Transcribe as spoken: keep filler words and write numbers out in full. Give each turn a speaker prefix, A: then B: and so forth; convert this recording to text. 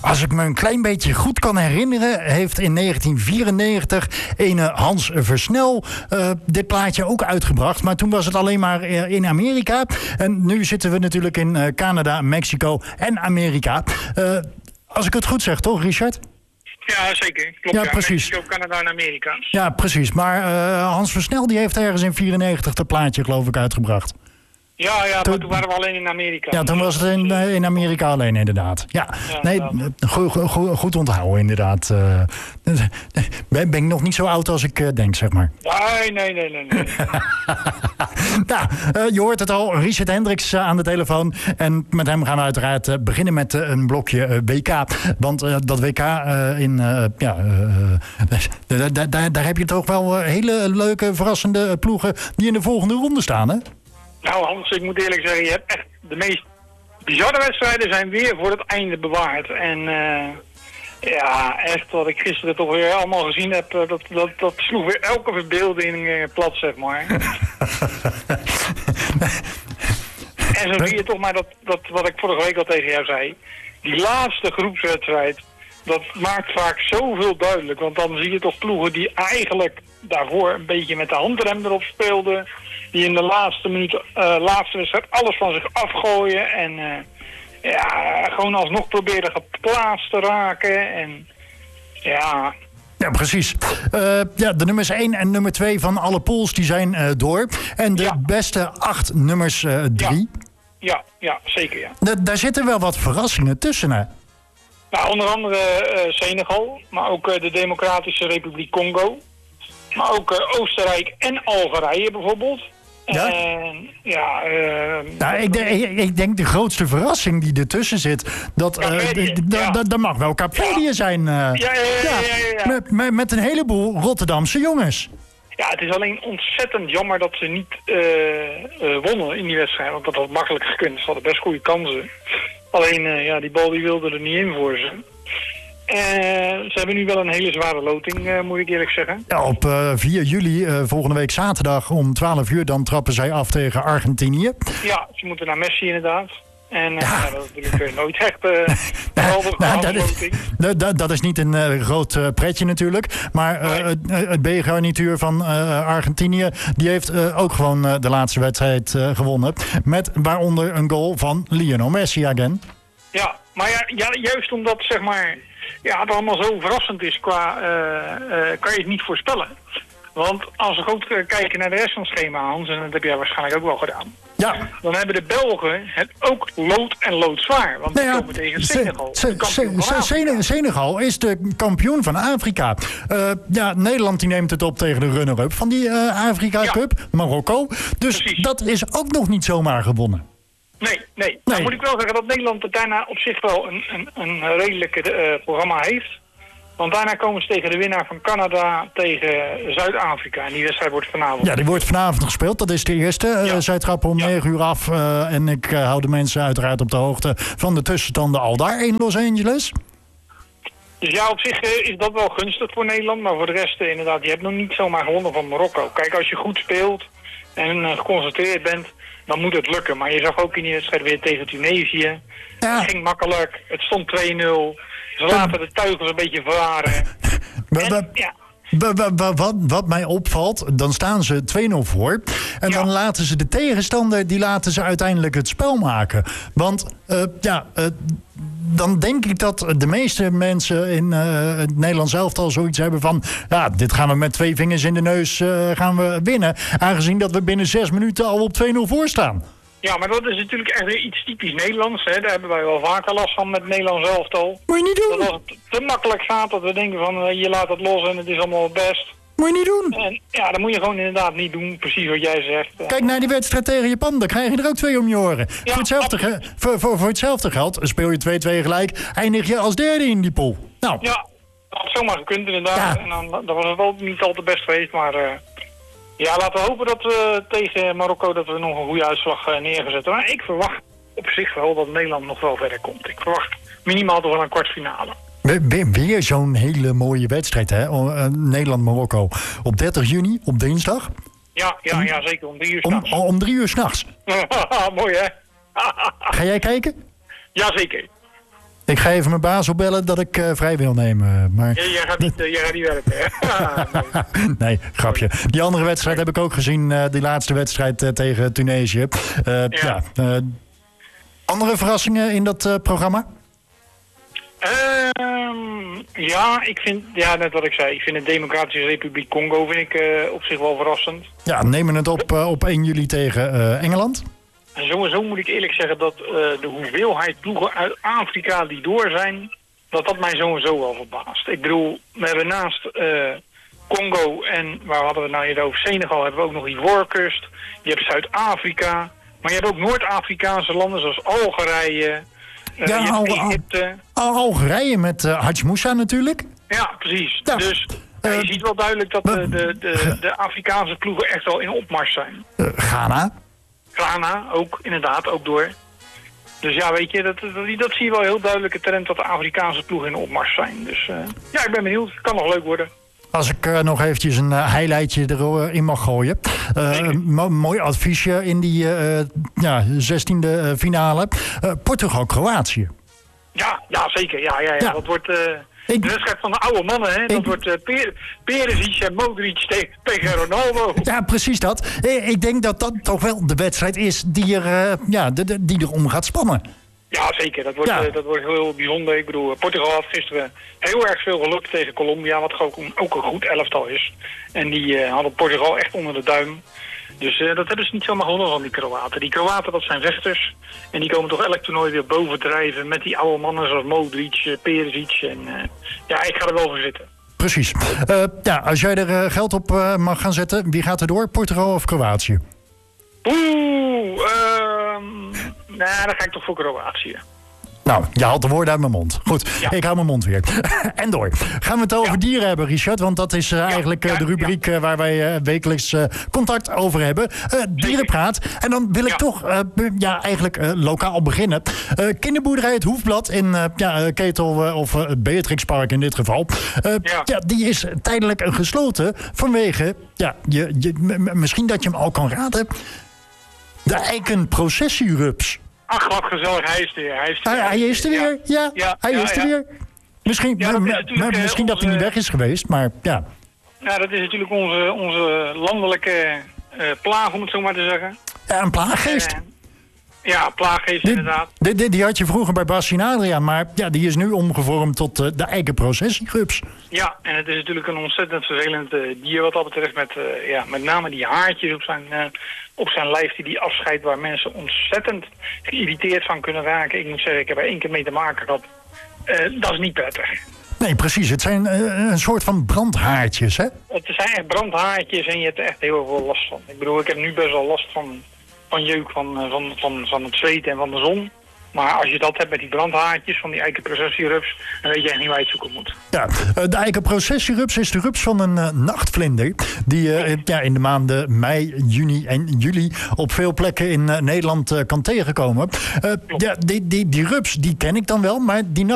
A: Als ik me een klein beetje goed kan herinneren, heeft in negentien vierennegentig ene Hans Versnel uh, dit plaatje ook uitgebracht. Maar toen was het alleen maar uh, in Amerika. En nu zitten we natuurlijk in uh, Canada, Mexico en Amerika. Uh, als ik het goed zeg, toch, Richard?
B: Ja, zeker. Klopt,
A: ja,
B: ja.
A: precies.
B: Mexico, Canada en Amerika.
A: Ja, precies. Maar uh, Hans Versnel die heeft ergens in vierennegentig dat plaatje, geloof ik, uitgebracht.
B: Ja, ja, toen, maar toen waren we alleen in Amerika.
A: Ja, toen was het in, uh, in Amerika alleen, inderdaad. Ja, ja nee, goed, goed, goed onthouden, inderdaad. Uh, ben, ben ik nog niet zo oud als ik uh, denk, zeg maar.
B: Nee, nee, nee, nee. nee.
A: nou, uh, je hoort het al, Richard Hendricks uh, aan de telefoon. En met hem gaan we uiteraard uh, beginnen met uh, een blokje uh, W K. Want uh, dat W K uh, in, uh, ja, uh, uh, daar, daar heb je toch wel uh, hele leuke, verrassende ploegen die in de volgende ronde staan, hè?
B: Nou Hans, ik moet eerlijk zeggen, je hebt echt de meest bizarre wedstrijden zijn weer voor het einde bewaard. En uh, ja, echt wat ik gisteren toch weer allemaal gezien heb, dat, dat, dat sloeg weer elke verbeelding uh, plat, zeg maar. En zo zie je toch maar dat, dat wat ik vorige week al tegen jou zei, die laatste groepswedstrijd, dat maakt vaak zoveel duidelijk. Want dan zie je toch ploegen die eigenlijk daarvoor een beetje met de handrem erop speelden, die in de laatste minuut, uh, laatste wedstrijd alles van zich afgooien en uh, ja, gewoon alsnog proberen geplaatst te raken en ja...
A: Ja, precies. Uh, ja, de nummers één en nummer twee van alle pools die zijn uh, door. En de ja. beste acht nummers uh, drie.
B: Ja. ja, ja, zeker ja.
A: Da- daar zitten wel wat verrassingen tussen, hè?
B: Nou, onder andere uh, Senegal, maar ook uh, de Democratische Republiek Congo. Maar ook uh, Oostenrijk en Algerije bijvoorbeeld.
A: Ja?
B: En, ja, uh,
A: nou, ik, de, ik, ik denk de grootste verrassing die ertussen zit, dat uh, d- d-
B: ja.
A: d- dat mag wel Kaapverdië ja. zijn. Uh,
B: ja, ja, ja, ja, ja, ja.
A: Met, met, met een heleboel Rotterdamse jongens.
B: Ja, het is alleen ontzettend jammer dat ze niet uh, uh, wonnen in die wedstrijd. Want dat had makkelijk gekund. Ze hadden best goede kansen. Alleen, uh, ja, die bal die wilde er niet in voor ze. Uh, ze hebben nu wel een hele zware loting, uh, moet ik eerlijk zeggen.
A: Ja, op uh, vier juli, uh, volgende week zaterdag om twaalf uur... dan trappen zij af tegen Argentinië.
B: Ja, ze moeten naar Messi inderdaad. En uh, ja. Ja, dat is natuurlijk nooit echt uh, geweldig nou,
A: dat, is, dat, dat is niet een uh, groot uh, pretje natuurlijk. Maar uh, nee. het, het B-garnituur van uh, Argentinië... die heeft uh, ook gewoon uh, de laatste wedstrijd uh, gewonnen. Met waaronder een goal van Lionel Messi again.
B: Ja, maar ja, ja, juist omdat zeg maar, ja, het allemaal zo verrassend is qua... Uh, uh, kan je het niet voorspellen. Want als we goed kijken naar de rest van het schema, Hans, en dat heb jij waarschijnlijk ook wel gedaan.
A: Ja.
B: Dan hebben de Belgen het ook lood en loodzwaar. Want
A: nou ja,
B: die komen tegen Senegal.
A: Se- se- se- Sen- Senegal is de kampioen van Afrika. Uh, ja, Nederland die neemt het op tegen de runner-up van die uh, Afrika ja. Cup, Marokko. Dus precies. Dat is ook nog niet zomaar gewonnen.
B: Nee, nee.
A: nee.
B: Dan moet ik wel zeggen dat Nederland er daarna op zich wel een, een, een redelijke uh, programma heeft. Want daarna komen ze tegen de winnaar van Canada tegen Zuid-Afrika. En die wedstrijd wordt vanavond.
A: Ja, die wordt vanavond gespeeld. Dat is de eerste. Ja. Uh, zij trappen om ja. negen uur af. Uh, en ik uh, hou de mensen uiteraard op de hoogte van de tussenstanden al daar in Los Angeles.
B: Dus ja, op zich uh, is dat wel gunstig voor Nederland. Maar voor de rest uh, inderdaad, je hebt nog niet zomaar gewonnen van Marokko. Kijk, als je goed speelt en uh, geconcentreerd bent, dan moet het lukken. Maar je zag ook in die wedstrijd weer tegen Tunesië. Ja. Het ging makkelijk. Het stond twee nul. Ze laten de teugels een beetje varen. En, ja.
A: Wat, wat mij opvalt, dan staan ze twee nul voor. En ja. dan laten ze de tegenstander, die laten ze uiteindelijk het spel maken. Want uh, ja, uh, dan denk ik dat de meeste mensen in uh, het Nederlands elftal zoiets hebben van... ja, dit gaan we met twee vingers in de neus uh, gaan we winnen. Aangezien dat we binnen zes minuten al op twee nul voor staan.
B: Ja, maar dat is natuurlijk echt iets typisch Nederlands. Hè. Daar hebben wij wel vaker last van met het Nederlands elftal.
A: Moet je niet doen.
B: Dat als het te makkelijk gaat, dat we denken van uh, je laat het los en het is allemaal best.
A: Moet je niet doen.
B: En ja, dat moet je gewoon inderdaad niet doen, precies wat jij zegt.
A: Kijk naar die wedstrijd tegen Japan, dan krijg je er ook twee om je oren. Ja, voor, hetzelfde ge- voor, voor, voor hetzelfde geld speel je twee twee gelijk, eindig je als derde in die pool. Nou.
B: Ja, dat had zomaar gekund inderdaad. Ja. En dan, dan was het wel niet al te best geweest, maar... Uh, Ja, laten we hopen dat we tegen Marokko dat we nog een goede uitslag uh, neerzetten. Maar ik verwacht op zich wel dat Nederland nog wel verder komt. Ik verwacht minimaal toch wel een kwartfinale.
A: Weer, weer zo'n hele mooie wedstrijd, hè? Uh, Nederland-Marokko. Op dertig juni, op dinsdag.
B: Ja, ja, ja zeker. Om drie uur s'nachts.
A: Om, om drie uur s'nachts.
B: Mooi, hè?
A: Ga jij kijken?
B: Jazeker.
A: Ik ga even mijn baas opbellen dat ik uh, vrij wil nemen. Maar...
B: Ja, jij, gaat niet, uh, jij gaat niet werken, hè?
A: nee. nee, grapje. Die andere wedstrijd heb ik ook gezien. Uh, die laatste wedstrijd uh, tegen Tunesië. Uh, ja. ja uh, andere verrassingen in dat uh, programma?
B: Um, ja, ik vind, ja, net wat ik zei. Ik vind de Democratische Republiek Congo vind ik, uh, op zich wel verrassend.
A: Ja, nemen het op, uh, op één juli tegen uh, Engeland.
B: En sowieso moet ik eerlijk zeggen dat uh, de hoeveelheid ploegen uit Afrika die door zijn, dat dat mij sowieso wel verbaast. Ik bedoel, we hebben naast uh, Congo en waar hadden we nou eerder over Senegal, hebben we ook nog Ivoorkust. Je hebt Zuid-Afrika, maar je hebt ook Noord-Afrikaanse landen zoals Algerije, uh,
A: ja,
B: je
A: Al
B: hebt Egypte.
A: Al Algerije met uh, Hadj Moussa natuurlijk.
B: Ja, precies.
A: Ja.
B: Dus uh, je ziet wel duidelijk dat de, de, de, de Afrikaanse ploegen echt wel in opmars zijn.
A: Uh, Ghana.
B: Ghana, ook inderdaad, ook door. Dus ja, weet je, dat, dat, dat zie je wel heel duidelijk, het trend dat de Afrikaanse ploegen in opmars zijn. Dus uh, ja, ik ben benieuwd. Het kan nog leuk worden.
A: Als ik uh, nog eventjes een uh, highlightje erin mag gooien. Uh, een mo- mooi adviesje in die uh, ja, zestiende uh, finale. Uh, Portugal-Kroatië.
B: Ja, ja, zeker. Ja, ja, ja. ja. Dat wordt... Uh,
A: Ik,
B: de wedstrijd van de oude mannen, hè? Dat
A: ik,
B: wordt uh, per, Perisic en Modric tegen, tegen Ronaldo.
A: Ja, precies dat. Ik denk dat dat toch wel de wedstrijd is die er, uh, ja, de, de, die erom gaat spannen.
B: Ja, zeker. Dat wordt, ja. uh, dat wordt heel bijzonder. Ik bedoel, Portugal had gisteren heel erg veel geluk tegen Colombia, wat ook, ook een goed elftal is. En die uh, hadden Portugal echt onder de duim. Dus uh, dat hebben ze niet zomaar gewonnen van die Kroaten. Die Kroaten, dat zijn vechters. En die komen toch elk toernooi weer bovendrijven met die oude mannen zoals Modric, uh, Perisic. En uh, ja, ik ga er wel voor zitten.
A: Precies. Uh, ja, als jij er uh, geld op uh, mag gaan zetten, wie gaat er door? Portugal of Kroatië?
B: Oeh, uh, nou, dan ga ik toch voor Kroatië.
A: Nou, je haalt de woorden uit mijn mond. Goed, ja. Ik hou mijn mond weer. En door. Gaan we het over ja. dieren hebben, Richard? Want dat is uh, ja, eigenlijk uh, de rubriek ja. uh, waar wij uh, wekelijks uh, contact over hebben. Uh, dierenpraat. En dan wil ik ja. toch uh, ja, eigenlijk uh, lokaal beginnen. Uh, kinderboerderij Het Hoefblad in uh, ja, Ketel uh, of uh, het Beatrixpark in dit geval. Uh, ja. Ja, die is tijdelijk uh, gesloten vanwege, ja, je, je, m- misschien dat je hem al kan raden, de eikenprocessierups.
B: Ach, wat gezellig, hij is er weer. Hij is er,
A: hij, hij is er weer, ja. ja, ja hij ja, is er ja. weer. Misschien, ja, m- m- misschien dat hij niet weg is geweest, maar ja.
B: Ja, dat is natuurlijk onze, onze landelijke uh, plaag, om het zo maar te zeggen.
A: Ja, een plaaggeest. Uh,
B: ja, plaaggeest die, inderdaad.
A: Die, die, die had je vroeger bij Bas en Adriaan, maar ja, die is nu omgevormd tot uh, de eikenprocessierups.
B: Ja, en het is natuurlijk een ontzettend vervelend uh, dier wat dat betreft, met, uh, ja, met name die haartjes op zijn... Uh, op zijn lijf die die afscheidt, waar mensen ontzettend geïrriteerd van kunnen raken. Ik moet zeggen, ik heb er één keer mee te maken gehad. Uh, dat is niet prettig.
A: Nee, precies. Het zijn uh, een soort van brandhaartjes, hè?
B: Het zijn echt brandhaartjes en je hebt er echt heel veel last van. Ik bedoel, ik heb nu best wel last van, van jeuk, van, uh, van, van, van het zweet en van de zon. Maar als je dat hebt met die brandhaartjes van die eikenprocessierups, dan weet je echt niet waar je het zoeken moet.
A: Ja, de eikenprocessierups is de rups van een uh, nachtvlinder die uh, ja, in de maanden mei, juni en juli op veel plekken in uh, Nederland uh, kan tegenkomen. Uh, ja, die, die, die rups die ken ik dan wel, maar die